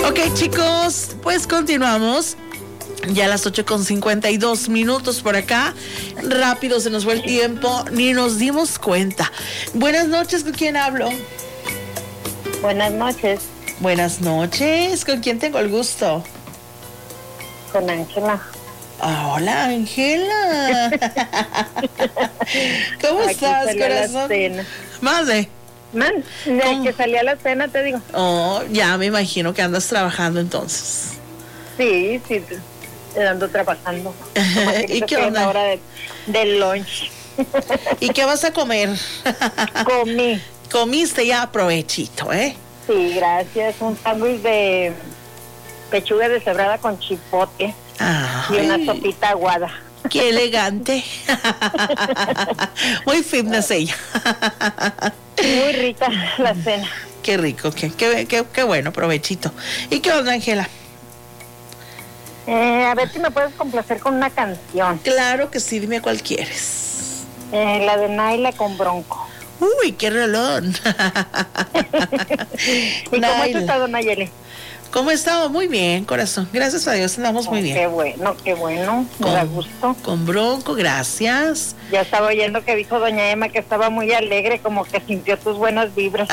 Ok, chicos, pues continuamos. Ya a las 8:52 por acá. Rápido se nos fue el tiempo, ni nos dimos cuenta. Buenas noches, ¿con quién hablo? Buenas noches. Buenas noches, ¿con quién tengo el gusto? Con Ángela. Hola, Ángela. ¿Cómo Aquí estás, salió corazón? la cena. Madre. De que salí a la cena, te digo. Oh, ya me imagino que andas trabajando entonces. Sí, ando trabajando. ¿Y qué onda? En la hora del lunch. ¿Y qué vas a comer? Comí. Comiste ya, provechito, ¿eh? Sí, gracias. Un sándwich de pechuga deshebrada con chipotle. Ay, y una sopita aguada. ¡Qué elegante! Muy fitness ella. Muy rica la cena. Qué rico, qué bueno, provechito. ¿Y qué onda, Ángela? A ver si me puedes complacer con una canción. Claro que sí, dime cuál quieres. La de Naila con Bronco. ¡Uy, qué rolón! ¿Y cómo has estado, Nayeli? ¿Cómo he estado? Muy bien, corazón. Gracias a Dios, andamos muy bien. Qué bueno. Me da gusto. Con Bronco, gracias. Ya estaba oyendo que dijo doña Emma que estaba muy alegre, como que sintió tus buenas vibras.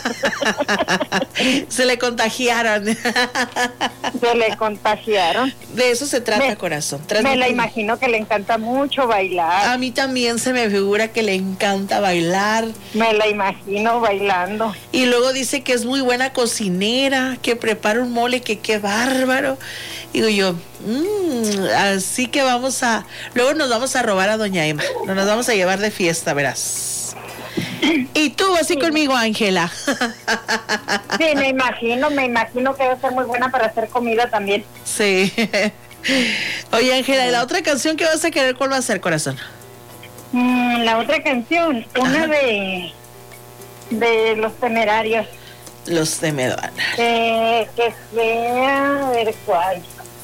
Se le contagiaron. Se le contagiaron. De eso se trata, corazón. Me la imagino que le encanta mucho bailar. A mí también se me figura que le encanta bailar. Me la imagino bailando. Y luego dice que es muy buena cocinera, que prepara un mole que qué bárbaro. Digo yo, así que luego nos vamos a robar a doña Emma, nos vamos a llevar de fiesta, verás. Y tú así sí. Conmigo, Ángela. Sí, me imagino que va a ser muy buena para hacer comida también. Sí. Oye, Ángela, ¿y la otra canción que vas a querer, cuál va a ser, corazón? La otra canción, una de Los Temerarios. Los Temerarios. Que sea, a ver cuál.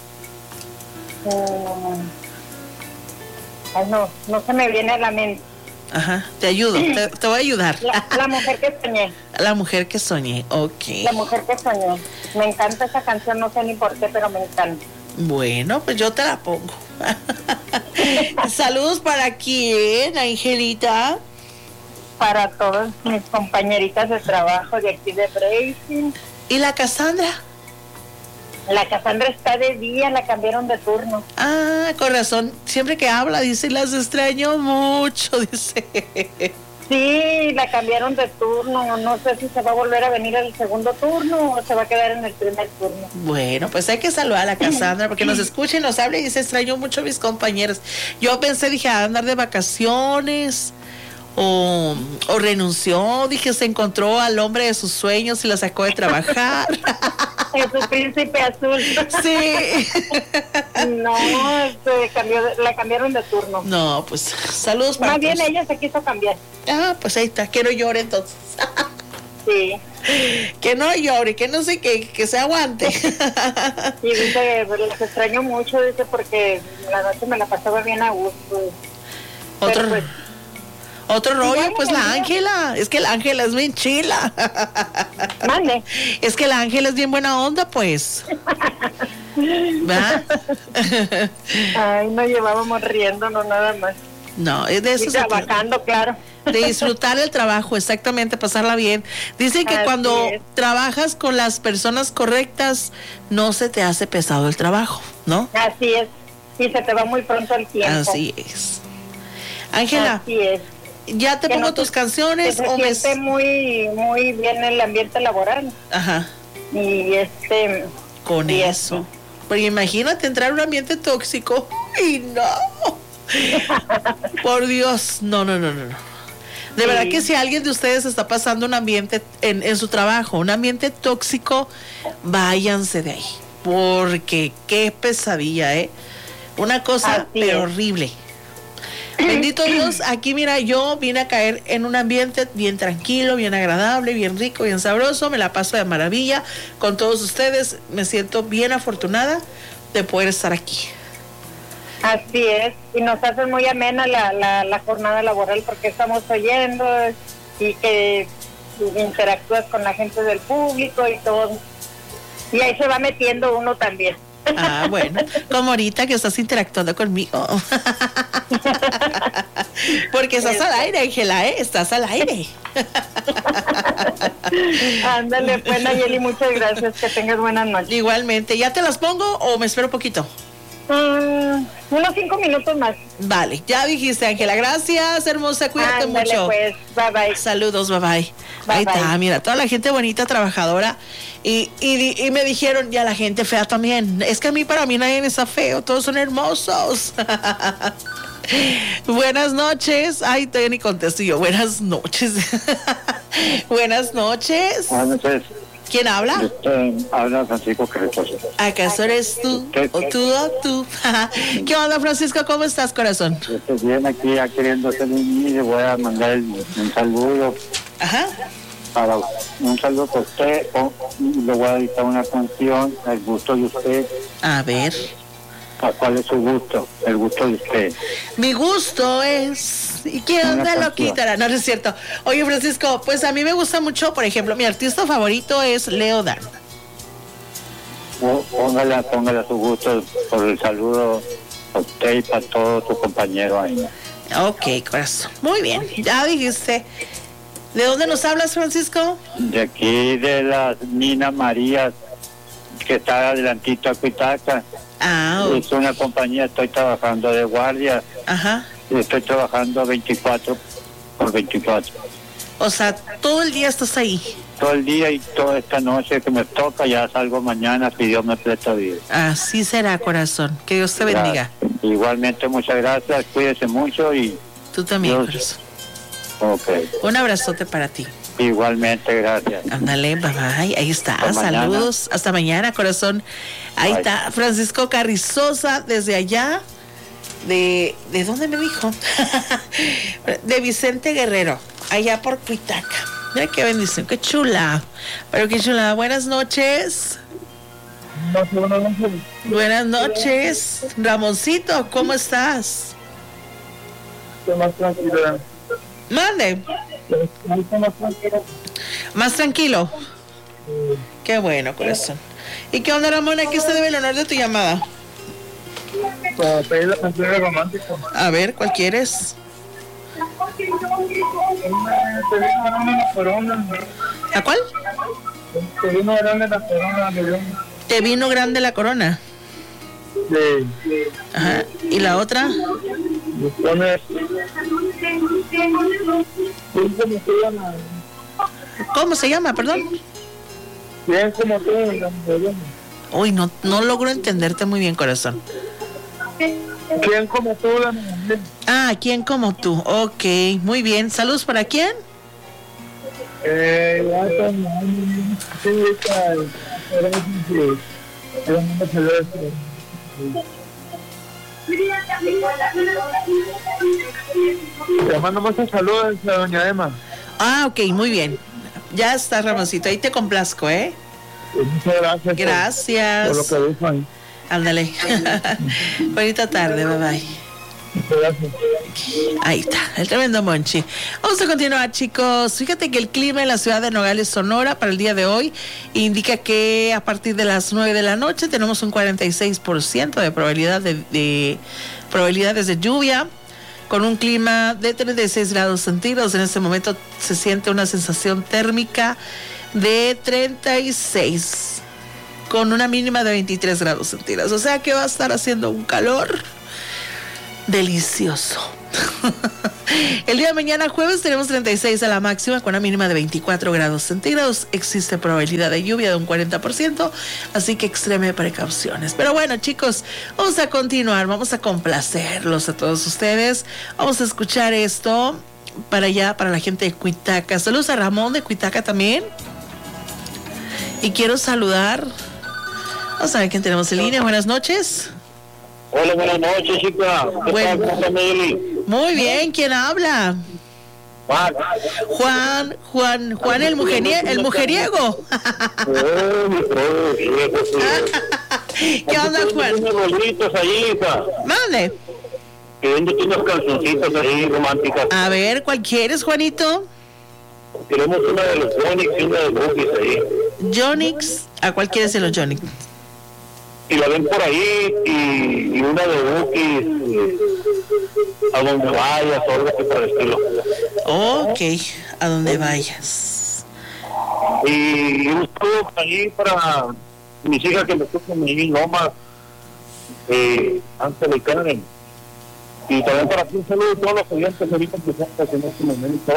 No se me viene a la mente. Ajá, te ayudo, te voy a ayudar. La mujer que soñé. La mujer que soñé, ok. La mujer que soñé. Me encanta esa canción, no sé ni por qué, pero me encanta. Bueno, pues yo te la pongo. Saludos para quién, Angelita. Para todas mis compañeritas de trabajo de aquí de Bracing. ¿Y la Cassandra? La Cassandra está de día, la cambiaron de turno. Ah, con razón. Siempre que habla, dice, las extraño mucho, dice. Sí, la cambiaron de turno. No sé si se va a volver a venir al segundo turno o se va a quedar en el primer turno. Bueno, pues hay que saludar a la Cassandra porque nos escucha y nos habla y dice, extraño mucho a mis compañeros. Yo pensé, dije, a andar de vacaciones. O renunció, dije, se encontró al hombre de sus sueños y la sacó de trabajar. Es su príncipe azul. Sí. No, la cambiaron de turno. No, pues saludos para todos. Más bien ella se quiso cambiar. Ah, pues ahí está, que no llore entonces. Sí. Que no llore, que no sé qué, que se aguante. Y dice, los extraño mucho, dice, porque la noche me la pasaba bien a gusto. Otro rollo, pues la Ángela. Es que la Ángela es bien chila. Mande. Es que la Ángela es bien buena onda, pues. ¿Va? Ay, nos llevábamos riéndonos nada más. No, es de eso. Y trabajando, claro. De disfrutar el trabajo, exactamente, pasarla bien. Dicen que cuando trabajas con las personas correctas, no se te hace pesado el trabajo, ¿no? Así es. Y se te va muy pronto el tiempo. Así es. Ángela. Así es. ¿Ya te pongo tus canciones? Se siente muy, muy bien el ambiente laboral. Ajá. Y con eso. Porque imagínate entrar a un ambiente tóxico. Y no. Por Dios. No. De verdad que si alguien de ustedes está pasando un ambiente en su trabajo, un ambiente tóxico, váyanse de ahí. Porque qué pesadilla, ¿eh? Una cosa pero horrible. Bendito Dios, aquí mira, yo vine a caer en un ambiente bien tranquilo, bien agradable, bien rico, bien sabroso, me la paso de maravilla con todos ustedes, me siento bien afortunada de poder estar aquí. Así es, y nos hace muy amena la jornada laboral porque estamos oyendo y que interactúas con la gente del público y todo. Y ahí se va metiendo uno también. Ah, bueno, como ahorita que estás interactuando conmigo. Porque estás al aire, Ángela, estás al aire. Ándale, pues, Nayeli, muchas gracias, que tengas buenas noches. Igualmente, ¿ya te las pongo o me espero un poquito? Unos 5 minutos más. Vale, ya dijiste, Ángela. Gracias, hermosa, cuídate mucho. Pues, bye bye. Saludos, bye bye. Ahí está, mira, toda la gente bonita, trabajadora. Y me dijeron, ya la gente fea también. Es que para mí nadie está feo, todos son hermosos. Buenas noches. Ay, todavía ni contesto yo. Buenas noches. Buenas noches. Buenas noches. ¿Quién habla? Habla Francisco Carrizosa. ¿Acaso eres tú? ¿O tú o tú? ¿Qué onda, Francisco? ¿Cómo estás, corazón? Estoy bien aquí, ya queriendo hacer un le voy a mandar un saludo. Ajá. Un saludo para usted. Le voy a dedicar una canción al gusto de usted. A ver. ¿Cuál es su gusto? El gusto de usted. Mi gusto es... ¿Y quién te lo quitará? No, no es cierto. Oye, Francisco, pues a mí me gusta mucho, por ejemplo, mi artista favorito es Leo Dan. Póngale a su gusto por el saludo a usted y para todos sus compañeros ahí. Ok, corazón. Muy bien, ya dijiste. ¿De dónde nos hablas, Francisco? De aquí, de la Nina María, que está adelantito a Cuitaca. Ah, Es una compañía, estoy trabajando de guardia. Ajá. Estoy trabajando 24 por 24. O sea, todo el día estás ahí. Todo el día y toda esta noche que me toca, ya salgo mañana, si Dios me presta vida. Así será, corazón. Que Dios te bendiga. Igualmente, muchas gracias, cuídese mucho y... Tú también, Dios. corazón. Ok. Un abrazote para ti. Igualmente, gracias. Ándale, bye bye. Ahí está. Hasta Saludos. Hasta mañana, corazón. Ahí Bye. está Francisco Carrizosa desde allá. ¿De dónde me dijo? De Vicente Guerrero, allá por Cuitaca. Mira qué bendición, qué chula. Pero qué chula. Buenas noches. Buenas noches. Ramoncito, ¿cómo estás? Más tranquilo. Mande. Más tranquilo. Qué bueno, corazón. ¿Y qué onda, Ramón? ¿A qué se debe el honor de tu llamada? Para pedir la canción de romántico. A ver, ¿cuál quieres? Te vino grande la corona. ¿A cuál? Te vino grande la corona. Te vino grande la corona. Sí. Ajá. ¿Y la otra? Pone... ¿Cómo se llama? Perdón. Bien como tú. Uy, no logro entenderte muy bien, corazón. Bien como tú. Ah, ¿quién como tú? Ok, muy bien. ¿Saludos para quién? Te mando muchos saludos a doña Emma. Ah, ok, muy bien. Ya está, Ramoncito. Ahí te complazco, ¿eh? Muchas gracias. Gracias. Por lo que dijo ahí. Ándale. Bonita tarde, bye bye. Muchas gracias. Ahí está, el tremendo Monchi. Vamos a continuar, chicos. Fíjate que el clima en la ciudad de Nogales, Sonora, para el día de hoy indica que a partir de las 9 de la noche tenemos un 46% de probabilidades de lluvia, con un clima de 36 grados centígrados. En este momento se siente una sensación térmica de 36, con una mínima de 23 grados centígrados. O sea que va a estar haciendo un calor delicioso. El día de mañana, jueves, tenemos 36 a la máxima con una mínima de 24 grados centígrados. Existe probabilidad de lluvia de un 40%, así que extreme precauciones. Pero bueno, chicos, vamos a continuar, vamos a complacerlos a todos ustedes. Vamos a escuchar esto para allá, para la gente de Cuitaca. Saludos a Ramón de Cuitaca también. Y quiero saludar, vamos a ver quién tenemos en línea. Buenas noches. Hola, buenas noches, chica. Bueno. Muy bien, ¿quién habla? Juan el mujeriego. ¿Qué onda, Juan? Unos bolitos ahí, hija. Mande. Pidiéndote unos calzoncitos ahí románticas. A ver, ¿cuál quieres, Juanito? Queremos una de los Jonix y una de Bookies ahí. Jonix. ¿A cuál quieres el Johnny? Y la ven por ahí, y una de Bukis, a donde vayas, o algo así por el estilo. Ok, a donde vayas. Y un saludo ahí para mis hijas que me escuchan ahí en Lomas, Ángel y Karen. Y también para ti un saludo a todos los oyentes ahorita que están en este momento.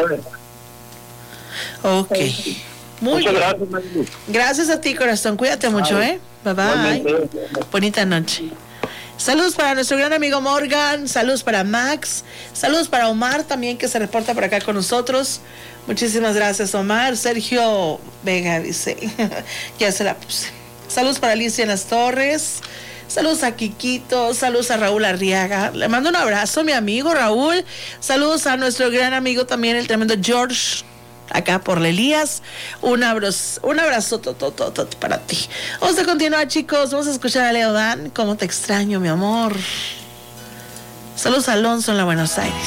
Ok. Muy Muchas bien. gracias, Marilyn. Gracias a ti, corazón. Cuídate mucho, ¿eh? Bye bye. Bonita noche. Saludos para nuestro gran amigo Morgan. Saludos para Max. Saludos para Omar también, que se reporta por acá con nosotros. Muchísimas gracias, Omar. Sergio Vega dice. Ya se la puse. Saludos para Alicia en las Torres. Saludos a Quiquito, saludos a Raúl Arriaga. Le mando un abrazo a mi amigo Raúl. Saludos a nuestro gran amigo también, el tremendo George, acá por Elías. Un abrazo para ti. Vamos a continuar, chicos. Vamos a escuchar a Leo Dan. ¿Cómo te extraño, mi amor? Saludos a Alonso en la Buenos Aires.